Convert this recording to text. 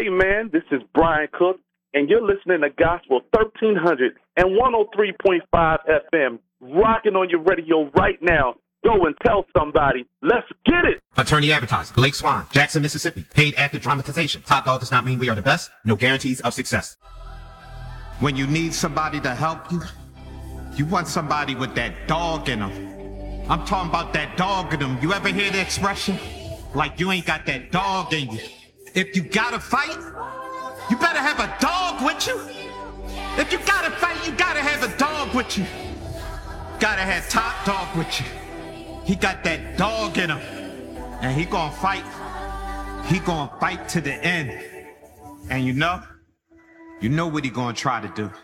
Hey, man, this is Brian Cook, and you're listening to Gospel 1300 and 103.5 FM, rocking on your radio right now. Go and tell somebody. Let's get it. Attorney advertiser, Blake Swan, Jackson, Mississippi. Paid actor dramatization. Top dog does not mean we are the best. No guarantees of success. When you need somebody to help you, you want somebody with that dog in them. I'm talking about that dog in them. You ever hear the expression? Like you ain't got that dog in you. If you gotta fight, you better have a dog with you. If you gotta fight, you gotta have a dog with you. Gotta have Top Dog with you. He got that dog in him. And he gonna fight. He gonna fight to the end. And you know what he gonna try to do.